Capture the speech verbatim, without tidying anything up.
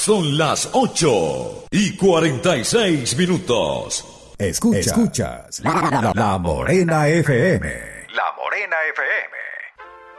Son las ocho y cuarenta y seis minutos. Escucha, escuchas la, la, la Morena F M. La Morena F M.